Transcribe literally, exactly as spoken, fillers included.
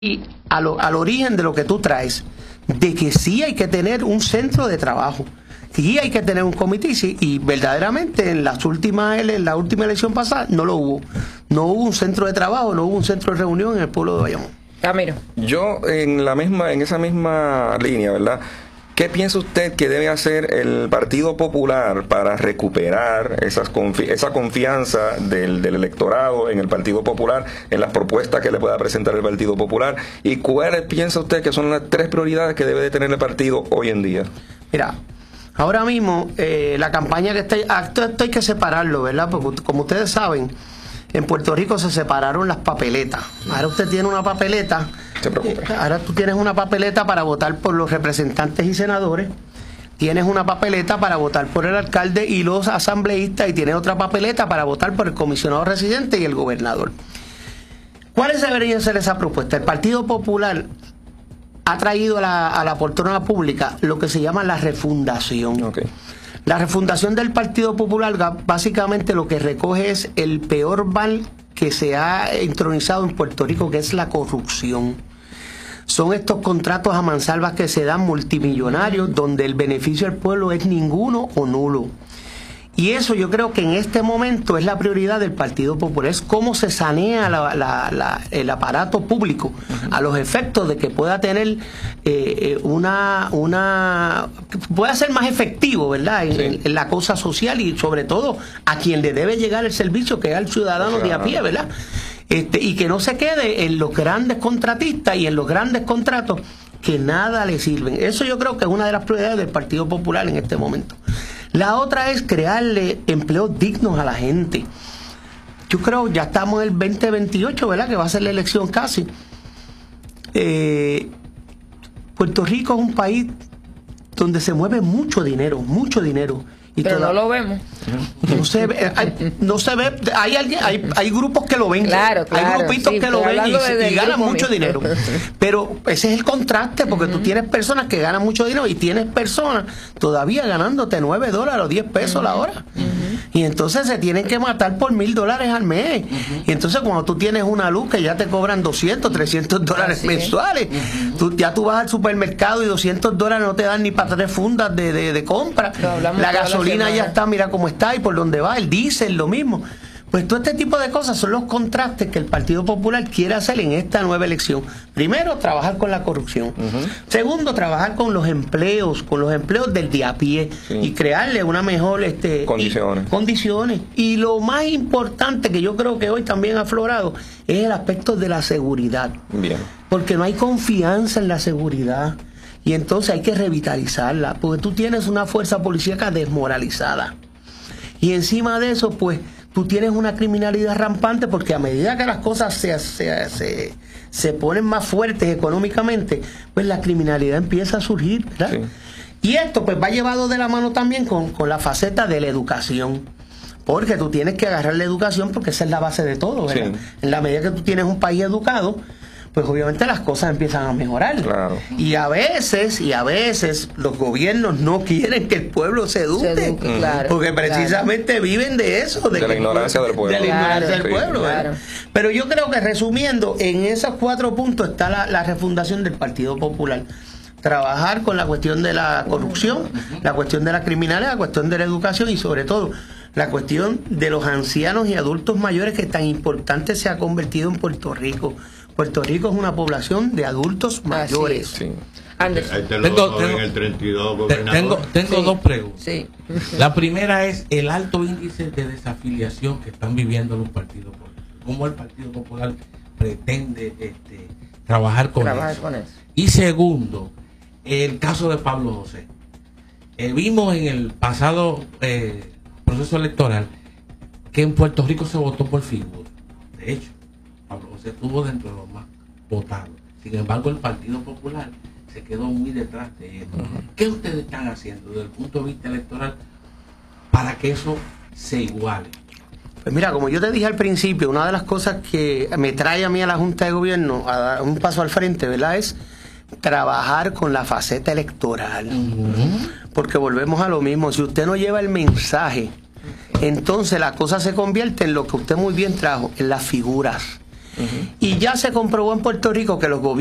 Y al, al origen de lo que tú traes, de que sí hay que tener un centro de trabajo, sí hay que tener un comité, y, sí, y verdaderamente en las últimas en la última elección pasada no lo hubo. No hubo un centro de trabajo, no hubo un centro de reunión en el pueblo de Bayamón. Camilo. Yo en la misma, en esa misma línea, ¿verdad? ¿Qué piensa usted que debe hacer el Partido Popular para recuperar esas confi esa confianza del, del electorado en el Partido Popular, en las propuestas que le pueda presentar el Partido Popular? ¿Y cuáles piensa usted que son las tres prioridades que debe de tener el partido hoy en día? Mira, ahora mismo eh, la campaña que está... Esto, esto hay que separarlo, ¿verdad? Porque como ustedes saben, en Puerto Rico se separaron las papeletas. Ahora usted tiene una papeleta... Se preocupe. Ahora tú tienes una papeleta para votar por los representantes y senadores, tienes una papeleta para votar por el alcalde y los asambleístas, y tienes otra papeleta para votar por el comisionado residente y el gobernador. ¿Cuáles deberían ser esas propuestas? El Partido Popular ha traído a la, a la poltrona pública lo que se llama la refundación. Okay. La refundación del Partido Popular básicamente lo que recoge es el peor mal que se ha entronizado en Puerto Rico, que es la corrupción. Son estos contratos a mansalvas que se dan multimillonarios, donde el beneficio del pueblo es ninguno o nulo. Y eso yo creo que en este momento es la prioridad del Partido Popular, es cómo se sanea la, la, la, el aparato público uh-huh. a los efectos de que pueda tener eh, una, una, pueda ser más efectivo, ¿verdad? En, sí. en, en la cosa social, y sobre todo a quien le debe llegar el servicio, que es al ciudadano de a pie, ¿verdad? Este, y que no se quede en los grandes contratistas y en los grandes contratos que nada le sirven. Eso yo creo que es una de las prioridades del Partido Popular en este momento. La otra es crearle empleos dignos a la gente. Yo creo, ya estamos en el veinte veintiocho, ¿verdad? Que va a ser la elección casi. Eh, Puerto Rico es un país donde se mueve mucho dinero, mucho dinero. Y pero toda, no lo vemos. No se ve, hay, no se ve, hay, alguien, hay, hay grupos que lo ven, claro, claro, hay grupitos sí, que lo ven y, y ganan mucho mío. dinero. Pero ese es el contraste, porque uh-huh. tú tienes personas que ganan mucho dinero y tienes personas todavía ganándote nueve dólares o diez pesos uh-huh. la hora. Uh-huh. Y entonces se tienen que matar por mil dólares al mes. Uh-huh. Y entonces cuando tú tienes una luz que ya te cobran doscientos, trescientos dólares Así mensuales, uh-huh. tú, ya tú vas al supermercado y doscientos dólares no te dan ni para tres fundas de, de, de compra. La gasolina ya está, mira cómo está y por dónde va, el diésel, lo mismo. Pues todo este tipo de cosas son los contrastes que el Partido Popular quiere hacer en esta nueva elección. Primero, trabajar con la corrupción. Uh-huh. Segundo, trabajar con los empleos, con los empleos del de a pie sí. y crearle una mejor este, condiciones. Y, condiciones. Y lo más importante que yo creo que hoy también ha aflorado es el aspecto de la seguridad. Bien. Porque no hay confianza en la seguridad. Y entonces hay que revitalizarla, porque tú tienes una fuerza policíaca desmoralizada. Y encima de eso, pues, tú tienes una criminalidad rampante, porque a medida que las cosas se, se, se, se ponen más fuertes económicamente, pues la criminalidad empieza a surgir, ¿verdad? Sí. Y esto, pues, va llevado de la mano también con, con la faceta de la educación. Porque tú tienes que agarrar la educación, porque esa es la base de todo, ¿verdad? Sí. En la medida que tú tienes un país educado, pues obviamente las cosas empiezan a mejorar. Claro. Y a veces, y a veces los gobiernos no quieren que el pueblo se eduque, se eduque claro, porque precisamente claro. viven de eso, de, de la ignorancia del pueblo. De la ignorancia claro, del pueblo. Claro. Pero yo creo que resumiendo, en esos cuatro puntos está la, la refundación del Partido Popular. Trabajar con la cuestión de la corrupción, la cuestión de la criminalidad, la cuestión de la educación y sobre todo la cuestión de los ancianos y adultos mayores, que tan importante se ha convertido en Puerto Rico. Puerto Rico es una población de adultos mayores. Sí. Ahí te lo tengo, tengo, en el treinta y dos, tengo, tengo sí. dos preguntas. Sí. La primera es el alto índice de desafiliación que están viviendo los partidos políticos. ¿Cómo el Partido Popular pretende este, trabajar con trabajar eso? con eso? Y segundo, el caso de Pablo José. Eh, vimos en el pasado eh, proceso electoral que en Puerto Rico se votó por figura. De hecho, Pablo José estuvo dentro de los más votados. Sin embargo, el Partido Popular se quedó muy detrás de él. Uh-huh. ¿Qué ustedes están haciendo desde el punto de vista electoral para que eso se iguale? Pues mira, como yo te dije al principio, una de las cosas que me trae a mí a la Junta de Gobierno a dar un paso al frente, ¿verdad?, es trabajar con la faceta electoral. Uh-huh. Porque volvemos a lo mismo. Si usted no lleva el mensaje, entonces la cosa se convierte en lo que usted muy bien trajo, en las figuras. Uh-huh. Y ya se comprobó en Puerto Rico que los gobiernos